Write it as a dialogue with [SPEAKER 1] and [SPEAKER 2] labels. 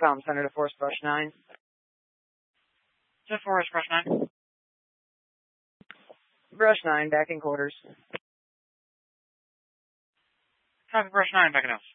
[SPEAKER 1] Center to Force Brush 9.
[SPEAKER 2] To Force Brush 9.
[SPEAKER 1] Brush 9, back in quarters.
[SPEAKER 2] Copy, Brush 9, back in house.